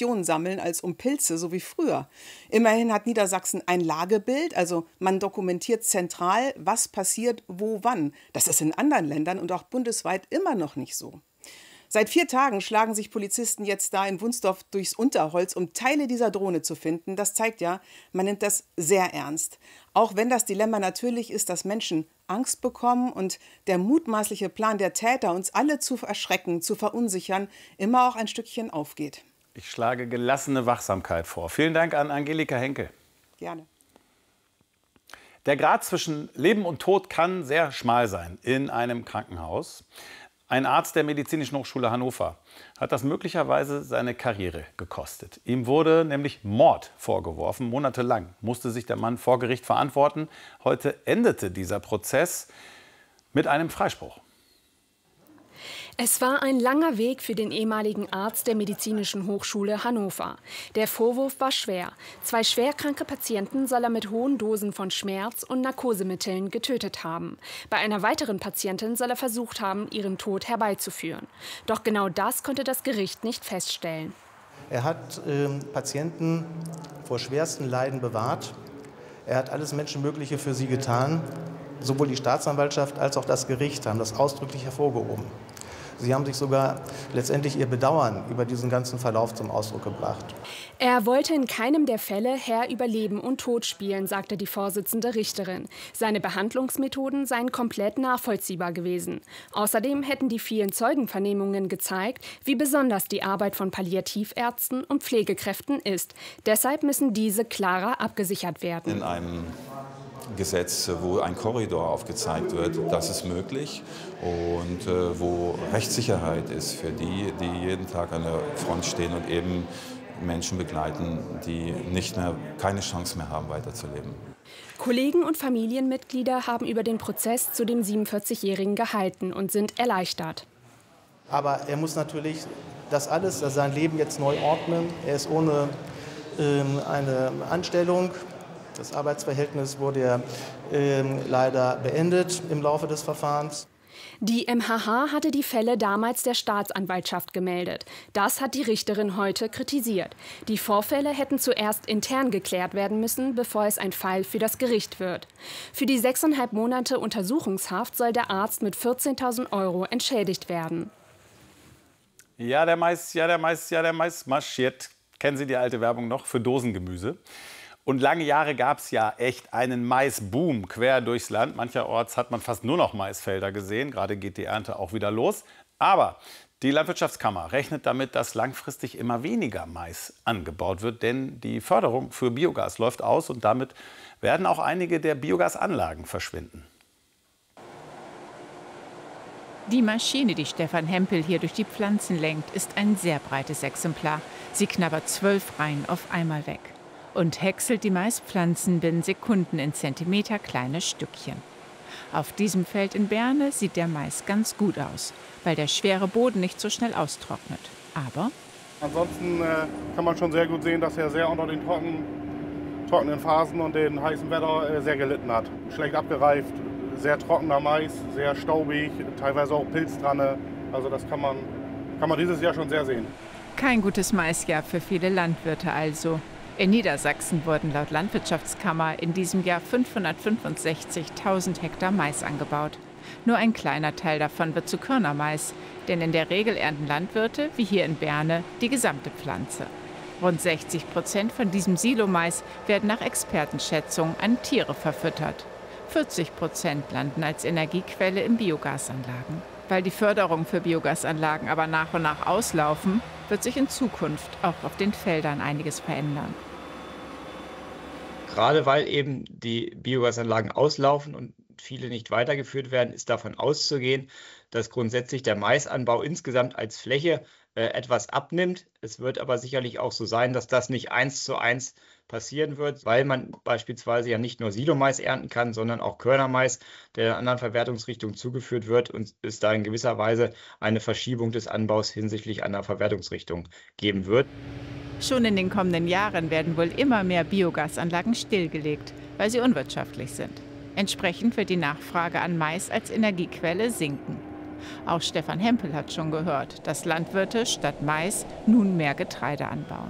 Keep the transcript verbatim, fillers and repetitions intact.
Informationen sammeln als um Pilze, so wie früher. Immerhin hat Niedersachsen ein Lagebild, also man dokumentiert zentral, was passiert, wo, wann. Das ist in anderen Ländern und auch bundesweit immer noch nicht so. Seit vier Tagen schlagen sich Polizisten jetzt da in Wunsdorf durchs Unterholz, um Teile dieser Drohne zu finden. Das zeigt ja, man nimmt das sehr ernst. Auch wenn das Dilemma natürlich ist, dass Menschen Angst bekommen und der mutmaßliche Plan der Täter, uns alle zu erschrecken, zu verunsichern, immer auch ein Stückchen aufgeht. Ich schlage gelassene Wachsamkeit vor. Vielen Dank an Angelika Henkel. Gerne. Der Grat zwischen Leben und Tod kann sehr schmal sein in einem Krankenhaus. Ein Arzt der Medizinischen Hochschule Hannover hat das möglicherweise seine Karriere gekostet. Ihm wurde nämlich Mord vorgeworfen. Monatelang musste sich der Mann vor Gericht verantworten. Heute endete dieser Prozess mit einem Freispruch. Es war ein langer Weg für den ehemaligen Arzt der Medizinischen Hochschule Hannover. Der Vorwurf war schwer. Zwei schwerkranke Patienten soll er mit hohen Dosen von Schmerz- und Narkosemitteln getötet haben. Bei einer weiteren Patientin soll er versucht haben, ihren Tod herbeizuführen. Doch genau das konnte das Gericht nicht feststellen. Er hat äh, Patienten vor schwersten Leiden bewahrt. Er hat alles Menschenmögliche für sie getan. Sowohl die Staatsanwaltschaft als auch das Gericht haben das ausdrücklich hervorgehoben. Sie haben sich sogar letztendlich ihr Bedauern über diesen ganzen Verlauf zum Ausdruck gebracht. Er wollte in keinem der Fälle Herr über Leben und Tod spielen, sagte die Vorsitzende Richterin. Seine Behandlungsmethoden seien komplett nachvollziehbar gewesen. Außerdem hätten die vielen Zeugenvernehmungen gezeigt, wie besonders die Arbeit von Palliativärzten und Pflegekräften ist. Deshalb müssen diese klarer abgesichert werden. In einem Gesetz, wo ein Korridor aufgezeigt wird, das ist möglich und äh, wo Rechtssicherheit ist für die, die jeden Tag an der Front stehen und eben Menschen begleiten, die nicht mehr, keine Chance mehr haben, weiterzuleben. Kollegen und Familienmitglieder haben über den Prozess zu dem siebenundvierzigjährigen gehalten und sind erleichtert. Aber er muss natürlich das alles, also sein Leben jetzt neu ordnen. Er ist ohne ähm, eine Anstellung. Das Arbeitsverhältnis wurde ja äh, leider beendet im Laufe des Verfahrens. Die M H H hatte die Fälle damals der Staatsanwaltschaft gemeldet. Das hat die Richterin heute kritisiert. Die Vorfälle hätten zuerst intern geklärt werden müssen, bevor es ein Fall für das Gericht wird. Für die sechseinhalb Monate Untersuchungshaft soll der Arzt mit vierzehntausend Euro entschädigt werden. Ja, der Mais, ja, der Mais, ja, der Mais marschiert. Kennen Sie die alte Werbung noch für Dosengemüse? Und lange Jahre gab es ja echt einen Maisboom quer durchs Land. Mancherorts hat man fast nur noch Maisfelder gesehen. Gerade geht die Ernte auch wieder los. Aber die Landwirtschaftskammer rechnet damit, dass langfristig immer weniger Mais angebaut wird. Denn die Förderung für Biogas läuft aus und damit werden auch einige der Biogasanlagen verschwinden. Die Maschine, die Stefan Hempel hier durch die Pflanzen lenkt, ist ein sehr breites Exemplar. Sie knabbert zwölf Reihen auf einmal weg und häckselt die Maispflanzen binnen Sekunden in Zentimeter kleine Stückchen. Auf diesem Feld in Berne sieht der Mais ganz gut aus, weil der schwere Boden nicht so schnell austrocknet. Aber ansonsten äh, kann man schon sehr gut sehen, dass er sehr unter den trocken, trockenen Phasen und den heißen Wetter äh, sehr gelitten hat. Schlecht abgereift, sehr trockener Mais, sehr staubig, teilweise auch Pilz dran. Also das kann man, kann man dieses Jahr schon sehr sehen. Kein gutes Maisjahr für viele Landwirte also. In Niedersachsen wurden laut Landwirtschaftskammer in diesem Jahr fünfhundertfünfundsechzigtausend Hektar Mais angebaut. Nur ein kleiner Teil davon wird zu Körnermais, denn in der Regel ernten Landwirte, wie hier in Berne, die gesamte Pflanze. Rund sechzig Prozent von diesem Silomais werden nach Expertenschätzung an Tiere verfüttert. vierzig Prozent landen als Energiequelle in Biogasanlagen. Weil die Förderung für Biogasanlagen aber nach und nach auslaufen, wird sich in Zukunft auch auf den Feldern einiges verändern. Gerade weil eben die Biogasanlagen auslaufen und viele nicht weitergeführt werden, ist davon auszugehen, dass grundsätzlich der Maisanbau insgesamt als Fläche äh, etwas abnimmt. Es wird aber sicherlich auch so sein, dass das nicht eins zu eins passieren wird, weil man beispielsweise ja nicht nur Silomais ernten kann, sondern auch Körnermais, der anderen Verwertungsrichtungen zugeführt wird und es da in gewisser Weise eine Verschiebung des Anbaus hinsichtlich einer Verwertungsrichtung geben wird. Schon in den kommenden Jahren werden wohl immer mehr Biogasanlagen stillgelegt, weil sie unwirtschaftlich sind. Entsprechend wird die Nachfrage an Mais als Energiequelle sinken. Auch Stefan Hempel hat schon gehört, dass Landwirte statt Mais nun mehr Getreide anbauen.